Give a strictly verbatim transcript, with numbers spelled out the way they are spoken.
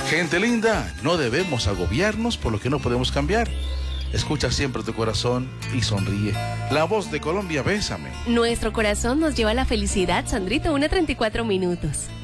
Gente linda, no debemos agobiarnos por lo que no podemos cambiar. Escucha siempre tu corazón y sonríe. La voz de Colombia, bésame. Nuestro corazón nos lleva a la felicidad, Sandrito, una treinta y cuatro minutos.